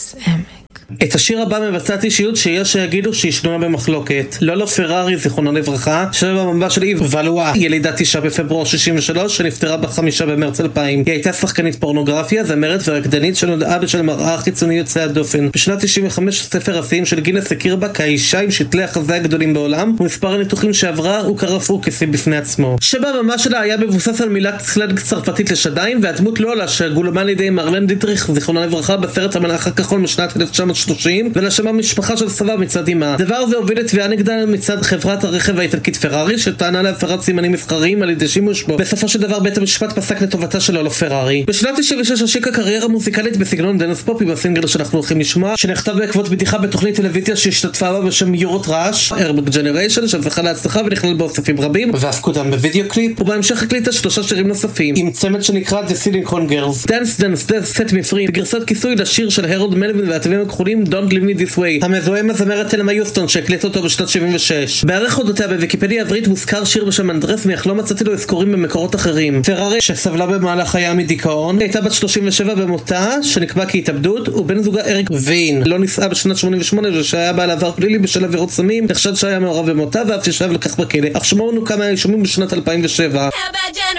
כוס עמק. את השיר הבא מבצעת אישיות שיש שיגידו שהיא שנויה במחלוקת. לולו פרארי, זיכרונה לברכה, שבמבט של איב ולואה, ילידת 9 בפברואר 63, שנפטרה ב5 במרץ 2000. היא הייתה שחקנית פורנוגרפיה, זמרת ורקדנית שנודעה בשל מראה חיצוני יוצא הדופן. בשנת 95 ספר השיאים של גינס הכיר בה כאישה עם שתלי החזה הגדולים בעולם, ומספר הניתוחים שעברה הוא קרפו כשיא בפני עצמו. שבמבט שלה היה מבוסס על מילת סלנג צרפתית לשדיים, והדמות לולה שגולמה על ידי מרלן דיטריך, זיכרונה לברכה, בסרט המלאך הכחול משנת 1930, ולשמה משפחה של סבא מצד אמה. דבר זה הוביל לתביעה נגדה מצד חברת הרכב האיטלקית פרארי, שטענה להפרת סימנים מסחריים על ידי שימוש בו. בסופו של דבר בית המשפט פסק לטובתה של לולו פרארי. בשנת 96 השיקה קריירה מוזיקלית בסגנון דנס פופי בסינגל שאנחנו הולכים לשמוע, שנכתב בעקבות בדיחה בתוכנית טלוויזיה שהשתתפה בה בשם יורות ראש, ארבק ג'נריישן, שזכה להצלחה ונכלל באוספים רבים, ואף קודם בווידאו קליפ, ובהמשך הקליטה 3 שירים נוספים, עם צמד שנקרא The Silicon Girls. Dance Dance Dance Set Me Free, בגרסת כיסוי לשיר של הרולד מלווין והטבים הכחולים Don't Leave Me This Way, המזוהה עם הזמרת תלמה יוסטון שהקליט אותו בשנת 76. בערך אודותיה בוויקיפדיה העברית מוזכר שיר בשם אנדרס, ואך לא מצאתי לו אזכורים במקורות אחרים. פרארי, שסבלה במהלך חייה מדיכאון, הייתה בת 37 במותה, שנקבע כהתאבדות, ובן זוגה אריק וין לא נישאה בשנת 88, ושהיה בעל עבר פלילי בשל עבירות סמים, נחשד שהיה מעורב במותה ואף ישב לכך בכלא, אך שמו נוקה מהאישומים בשנת 2007.